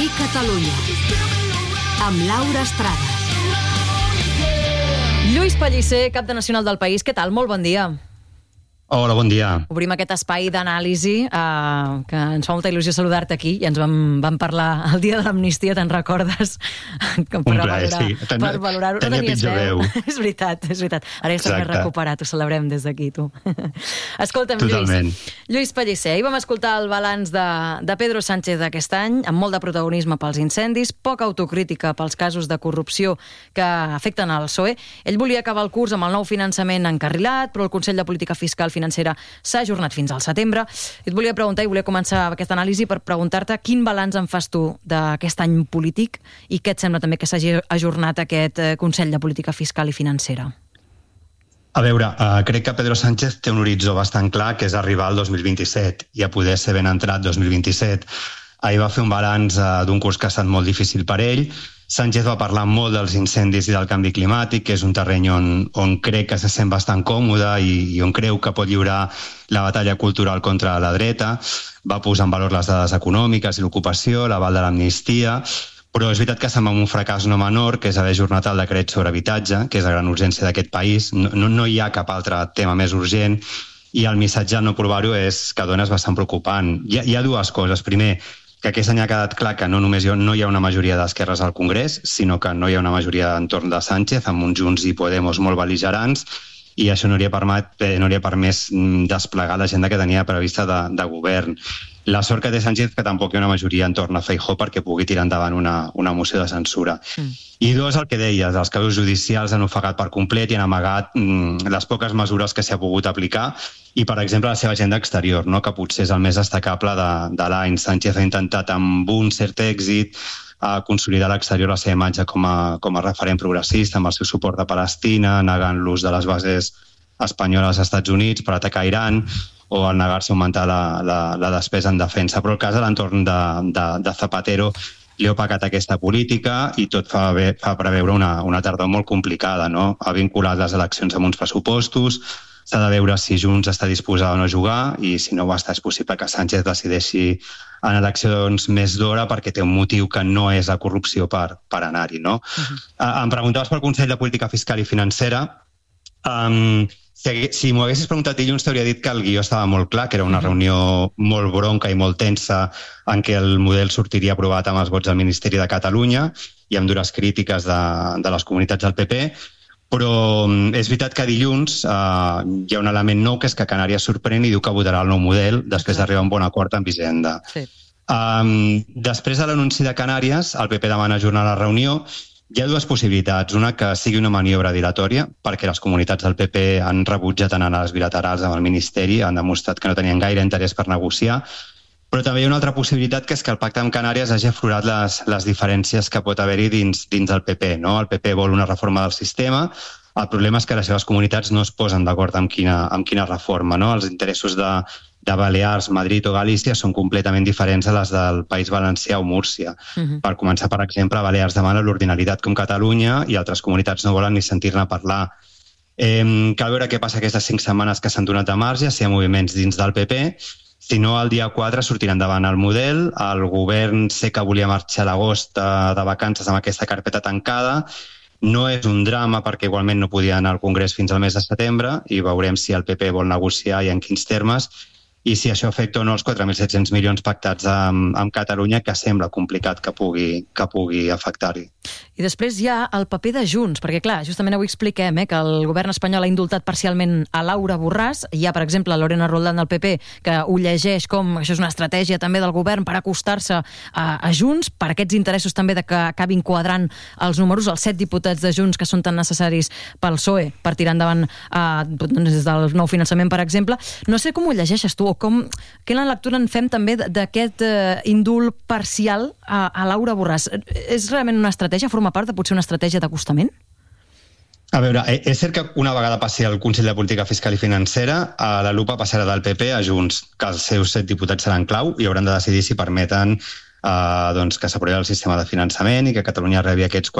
Avui Catalunya, amb Laura Estrada. Lluís Pellicer, cap de Nacional del País. Què tal? Molt bon dia. Hola, bon dia. Obrim aquest espai d'anàlisi que ens fa molta il·lusió saludar-te aquí. Ja ens vam parlar el dia de l'amnistia, te'n recordes? Un plaer, sí. Per valorar-ho. Tenia pitjor veu. És veritat. Ara ja estàs més recuperat, ho celebrem des d'aquí, tu. Escolta'm, totalment. Lluís Pellicer, ahir vam escoltar el balanç de Pedro Sánchez d'aquest any, amb molt de protagonisme pels incendis, poca autocrítica pels casos de corrupció que afecten el PSOE. Ell volia acabar el curs amb el nou finançament encarrilat, però el Consell de Política Fiscal Financera s'ha ajornat fins al setembre. Et volia preguntar, i volia començar aquesta anàlisi per preguntar-te quin balanç en fas tu d'aquest any polític i què et sembla també que s'hagi ajornat aquest Consell de Política Fiscal i Financera? A veure, crec que Pedro Sánchez té un horitzó bastant clar, que és arribar al 2027 i a poder ser ben entrat 2027. Ahir va fer un balanç d'un curs que ha estat molt difícil per ell. Sánchez va parlar molt dels incendis i del canvi climàtic, que és un terreny on crec que se sent bastant còmode i on creu que pot lliurar la batalla cultural contra la dreta. Va posar en valor les dades econòmiques i l'ocupació, l'aval de l'amnistia, però és veritat que se'n va amb un fracàs no menor, que és haver ajornat el decret sobre habitatge, que és la gran urgència d'aquest país. No hi ha cap altre tema més urgent i el missatge al no aprovar-ho és que dona és bastant preocupant. Hi ha dues coses. Primer, que aquest any ha quedat clar que no només no hi ha una majoria d'esquerres al Congrés, sinó que no hi ha una majoria entorn de Sánchez, amb uns Junts i Podemos molt bel·ligerants, i això no hauria permès desplegar l'agenda que tenia prevista de govern. La sort que té Sánchez que tampoc hi ha una majoria entorn a Feijóo perquè pugui tirar endavant una moció de censura. I dos, el que deies, els casos judicials han ofegat per complet i han amagat les poques mesures que s'ha pogut aplicar i, per exemple, la seva agenda exterior, no? Que potser és el més destacable de l'any. Sánchez ha intentat, amb un cert èxit, consolidar a l'exterior la seva imatge com a referent progressista, amb el seu suport a Palestina, negant l'ús de les bases espanyoles als Estats Units per atacar Iran, o al negar-se a augmentar la despesa en defensa. Però el cas de l'entorn de Zapatero li ha opacat aquesta política i tot fa preveure una tardor molt complicada, no? Ha vinculat les eleccions amb uns pressupostos, s'ha de veure si Junts està disposat o no a jugar i si no ho està és possible que Sánchez decideixi en eleccions més d'hora perquè té un motiu que no és la corrupció per anar-hi, no? Em preguntaves pel Consell de Política Fiscal i Financera. Si m'ho haguessis preguntat dilluns t'hauria dit que el guió estava molt clar, que era una reunió molt bronca i molt tensa en què el model sortiria aprovat amb els vots del Ministeri de Catalunya i amb dures crítiques de les comunitats del PP, però és veritat que dilluns hi ha un element nou, que és que Canàries sorprèn i diu que votarà el nou model després d'arribar a un bon acord amb Hisenda. Després de l'anunci de Canàries, el PP demana ajornar la reunió. Hi ha dues possibilitats. Una, que sigui una maniobra dilatòria, perquè les comunitats del PP han rebutjat anar a les bilaterals amb el Ministeri, han demostrat que no tenien gaire interès per negociar, però també hi ha una altra possibilitat, que és que el pacte amb Canàries hagi aflorat les diferències que pot haver-hi dins del PP, no? El PP vol una reforma del sistema, el problema és que les seves comunitats no es posen d'acord amb quina reforma, no? Els interessos de Balears, Madrid o Galícia són completament diferents a les del País Valencià o Múrcia. Per començar, per exemple, Balears demana l'ordinalitat com Catalunya i altres comunitats no volen ni sentir-ne parlar. Cal veure què passa aquestes 5 setmanes que s'han donat de marge, si hi ha moviments dins del PP. Si no, el dia 4 sortirà endavant el model. El govern sé que volia marxar a l'agost de vacances amb aquesta carpeta tancada. No és un drama perquè igualment no podia anar al Congrés fins al mes de setembre i veurem si el PP vol negociar i en quins termes i si això afecta o no els 4.700 milions pactats amb Catalunya, que sembla complicat que pugui afectar-hi. I després hi ha el paper de Junts, perquè clar, justament avui expliquem que el govern espanyol ha indultat parcialment a Laura Borràs. Hi ha, per exemple, Lorena Roldán del PP, que ho llegeix com això és una estratègia també del govern per acostar-se a Junts, per aquests interessos també de que acabin quadrant els números, els 7 diputats de Junts que són tan necessaris pel PSOE per tirar endavant des del nou finançament, per exemple. No sé com ho llegeixes tu, o quina lectura en fem també d'aquest indult parcial a Laura Borràs. És realment una estratègia? Forma part de potser una estratègia d'acostament? A veure, és cert que una vegada passi al Consell de Política Fiscal i Financera, la lupa passarà del PP a Junts, que els seus 7 diputats seran clau i hauran de decidir si permeten que s'aprovi el sistema de finançament i que Catalunya rebi aquests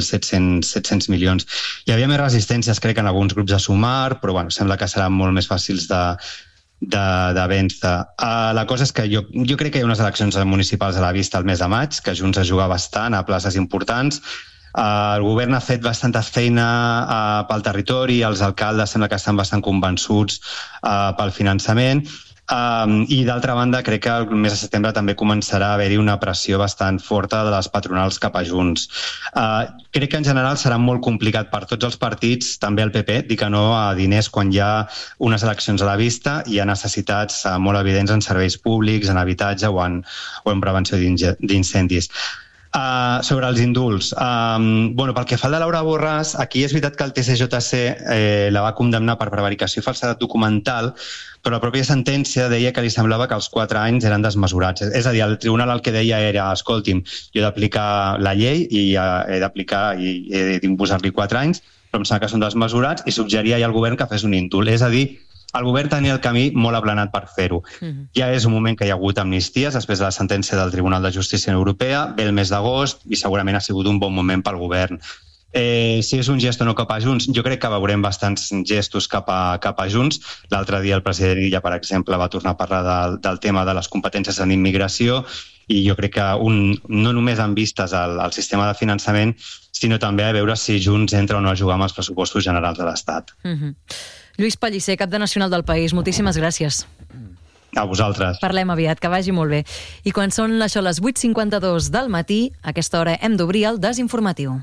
4.700 milions. Hi havia més resistències, crec, en alguns grups a sumar, però sembla que seran molt més fàcils de vèncer. La cosa és que jo crec que hi ha unes eleccions municipals a la vista el mes de maig, que Junts es juga bastant a places importants. El govern ha fet bastanta feina pel territori, els alcaldes sembla que estan bastant convençuts pel finançament. I d'altra banda crec que el mes de setembre també començarà a haver-hi una pressió bastant forta de les patronals cap a Junts. Crec que en general serà molt complicat per tots els partits, també el PP, dir que no a diners quan hi ha unes eleccions a la vista i hi ha necessitats molt evidents en serveis públics, en habitatge o en prevenció d'incendis. Sobre els indults, pel que fa al de Laura Borràs, aquí és veritat que el TSJC la va condemnar per prevaricació i falsedat documental, però la pròpia sentència deia que li semblava que els 4 anys eren desmesurats. És a dir, el tribunal el que deia era, escolti'm, jo he d'aplicar la llei i he d'aplicar i he d'imposar-li 4 anys, però em sembla que són desmesurats i suggeria al govern que fes un indult. És a dir, el govern tenia el camí molt aplanat per fer-ho. Ja és un moment que hi ha hagut amnisties després de la sentència del Tribunal de Justícia Europea, ve el mes d'agost i segurament ha sigut un bon moment pel govern. Si és un gest o no cap a Junts, jo crec que veurem bastants gestos cap a Junts. L'altre dia el president Illa, per exemple, va tornar a parlar del tema de les competències en immigració i jo crec que no només en vistes al sistema de finançament, sinó també a veure si Junts entra o no a jugar amb els pressupostos generals de l'Estat. Lluís Pellicer, cap de Nacional del País, moltíssimes gràcies. A vosaltres. Parlem aviat, que vagi molt bé. I quan són les 8:52 del matí, a aquesta hora hem d'obrir el desinformatiu.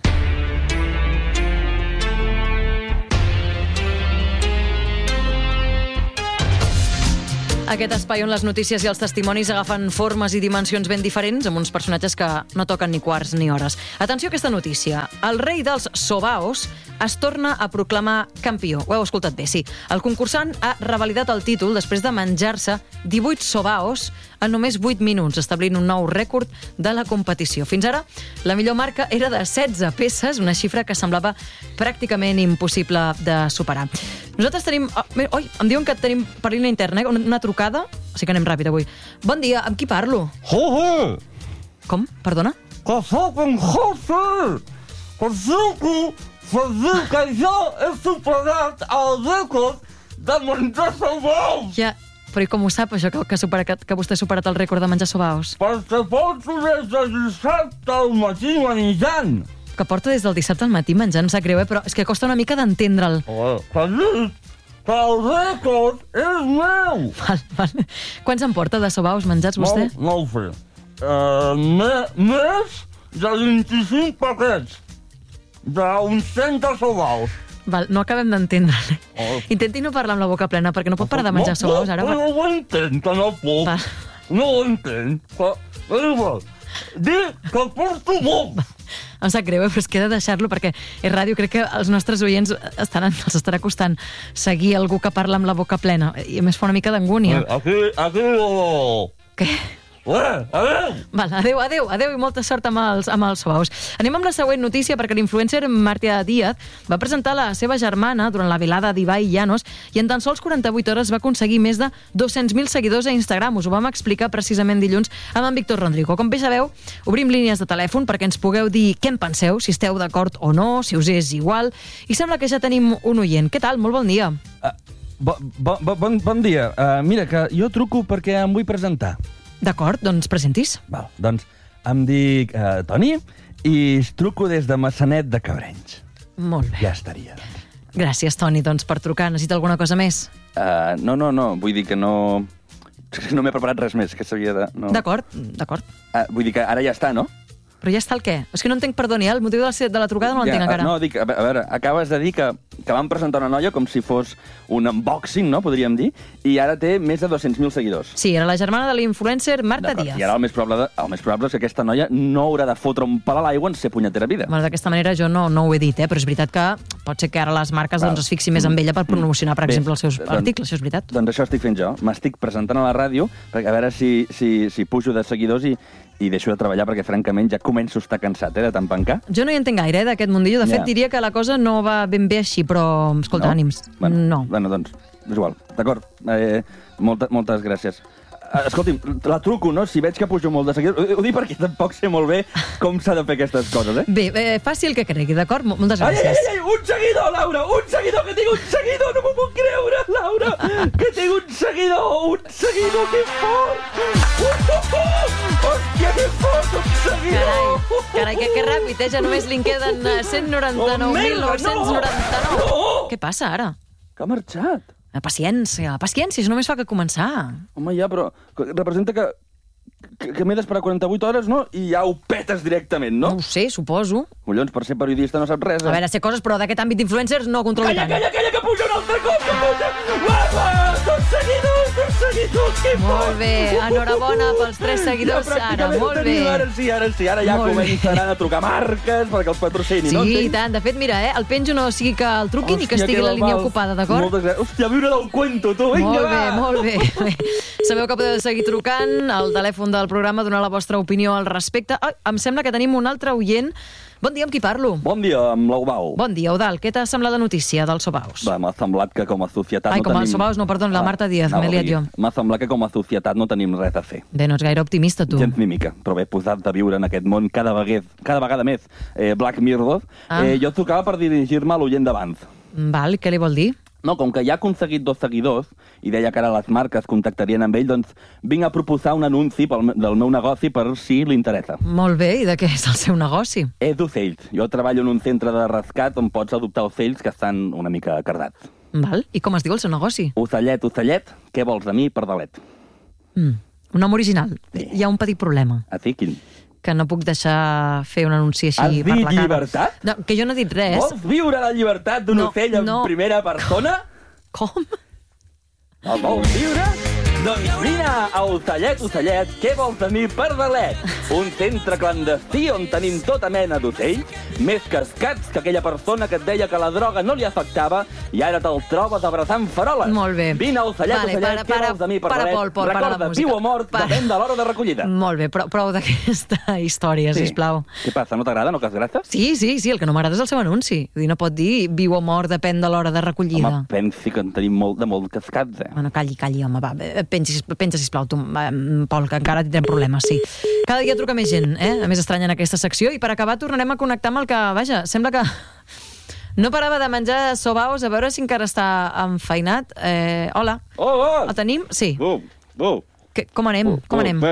Aquest espai on les notícies i els testimonis agafen formes i dimensions ben diferents, amb uns personatges que no toquen ni quarts ni hores. Atenció a aquesta notícia. El rei dels Sobaos es torna a proclamar campió. Ho heu escoltat bé, sí. El concursant ha revalidat el títol després de menjar-se 18 Sobaos en només 8 minuts, establint un nou rècord de la competició. Fins ara, la millor marca era de 16 peces, una xifra que semblava pràcticament impossible de superar. Nosaltres tenim... em diuen que tenim per línia interna, una trucada, o sigui que anem ràpid avui. Bon dia, amb qui parlo? Com? Perdona? Que sóc en José! Que truco per dir que jo he superat el rècord de menjar sobaos! Ja, però i com ho sap, això, que vostè ha superat el rècord de menjar sobaos? Perquè porto des del dissabte al matí menjant. Que porta des del dissabte al matí menjant, em sap greu, però és que costa una mica d'entendre'l. T'ha dit que el rècord és meu! Val. Quants en porta de sobaos menjats, vostè? No ho sé. Més de 25 paquets d'uns 30 sobaos. Val, no acabem d'entendre-le. Intenti no parlar amb la boca plena, perquè no pot parar de menjar sobaos ara. No ho entenc, que no puc. No ho entenc. Dic que porto molt. Em sap greu, però és que he de deixar-lo perquè és ràdio. Crec que els nostres oients els estarà costant seguir algú que parla amb la boca plena. I a més fa una mica d'angúnia. Aquí... Què? Adéu! Val, adéu i molta sort amb els sobaos. Anem amb la següent notícia perquè l'influencer Marta Díaz va presentar la seva germana durant la velada d'Ibai Llanos i en tan sols 48 hores va aconseguir més de 200.000 seguidors a Instagram. Us ho vam explicar precisament dilluns amb en Víctor Rodrigo. Com bé sabeu, obrim línies de telèfon perquè ens pugueu dir què en penseu, si esteu d'acord o no, si us és igual. I sembla que ja tenim un oient. Què tal? Molt bon dia. Bon dia. Mira, que jo truco perquè em vull presentar. D'acord, doncs presentis. Val, doncs em dic Toni i truco des de Massanet de Cabrenys. Molt bé. Ja estaria, doncs. Gràcies, Toni, doncs, per trucar. Necessita alguna cosa més? No. Vull dir que no... No m'he preparat res més, que s'havia de... No. D'acord. Vull dir que ara ja està, no? Però ja està el què? És que no entenc, perdoni, el motiu de la trucada no l'entenc encara. No, dic, a veure, acabes de dir que vam presentar una noia com si fos un unboxing, no?, podríem dir, i ara té més de 200.000 seguidors. Sí, era la germana de l'influencer Marta Díaz. I ara el més probable és que aquesta noia no haurà de fotre un pal a l'aigua en ser punyetera vida. Bueno, d'aquesta manera jo no ho he dit, però és veritat que pot ser que ara les marques doncs, es fixin més en ella per promocionar, per exemple, els seus articles, això és veritat. Doncs això estic fent jo. M'estic presentant a la ràdio perquè a veure si pujo de seguidors i deixo de treballar perquè, francament, ja començo a estar cansat, de tant pencar. Jo no hi entenc gaire, d'aquest mundillo. De fet, diria que la cosa no va ben bé així, però, escolta, ànims. No? Bueno, doncs, és igual. D'acord. Moltes gràcies. escolti'm, la truco, no? Si veig que pujo molt de seguidors... Ho dic perquè tampoc sé molt bé com s'ha de fer aquestes coses, eh? Bé, faci el que cregui, d'acord? Moltes gràcies. Ai, un seguidor, Laura! Un seguidor, que tinc un seguidor! No m'ho puc creure, Laura! Que tinc un seguidor, que fort! Hòstia, que fort, un seguidor! Carai, que ràpid, ja només li queden 199.999. Què passa ara? Que ha marxat. Paciència, això només fa que començar. Home, ja, però representa que m'he d'esperar 48 hores, no? I ja ho petes directament, no? No ho sé, suposo. Collons, per ser periodista no saps res, A veure, sé coses, però d'aquest àmbit d'influencers no controlo tant. Calla, que puja un altre cop, que puja! Guapa! Dos seguidors, que fort! Molt bé, enhorabona pels 3 seguidors ara, molt bé. Ara sí, ara ja començaran a trucar marques perquè els patrocini, no? Sí, i tant. De fet, mira, el penjo no sigui que el truquin i que estigui la línia ocupada, d'acord? Moltes gràcies. Hòstia, a viure del cuento, tu, vinga, va! Molt bé. Sabeu que podeu seguir trucant al telèfon del programa, donar la vostra opinió al respecte. Em sembla que tenim un altre oient. Bon dia, amb qui parlo? Bon dia, amb l'Eudal. Bon dia, Eudal. Què t'ha semblat la notícia dels Sobaus? M'ha semblat que com a societat no tenim... com els Sobaus, no, perdó, la Marta Díaz, m'he liat jo. M'ha semblat que com a societat no tenim res a fer. Bé, no ets gaire optimista, tu. Gens ni mica, però bé, posat de viure en aquest món cada vegada més Black Mirror, jo tocava per dirigir-me a l'oient d'abans. Val, què li vol dir? No, com que ja ha aconseguit 2 seguidors i deia que ara les marques contactarien amb ell, doncs vinc a proposar un anunci del meu negoci per si li interessa. Molt bé, i de què és el seu negoci? És d'ocells. Jo treballo en un centre de rescat on pots adoptar ocells que estan una mica cardats. Val, i com es diu el seu negoci? Ocellet, què vols de mi, pardalet? Un nom original. Sí. Hi ha un petit problema. A ti, quin? Que no puc deixar fer un anunci així Has per la dit cara. llibertat? No, que jo no he dit res. Vols viure la llibertat d'un ocell en primera persona? Com? No vols viure? Doncs vine a Ocellet, què vols de mi, pardalet? Un centre clandestí on tenim tota mena d'ocells, més cascats que aquella persona que et deia que la droga no li afectava i ara te'l trobes abraçant faroles. Molt bé. Vine a Ocellet, què vols de mi, pardalet? Pol, Recorda, viu o mort, depèn de l'hora de recollida. Molt bé, prou d'aquesta història, sisplau. Què passa, no t'agrada, no que has gràcies? Sí, el que no m'agrada és el seu anunci. No pot dir viu o mort, depèn de l'hora de recollida. Home, pensi que en tenim molt cascats, Bueno, calli, home, va. Pensa, sisplau, tu, Pol, que encara tindrem problemes, sí. Cada dia truca més gent, A més estranya en aquesta secció. I per acabar tornarem a connectar amb el que, vaja, sembla que no parava de menjar sobaos, a veure si encara està enfeinat. Hola. Oh! El tenim? Sí. Com anem?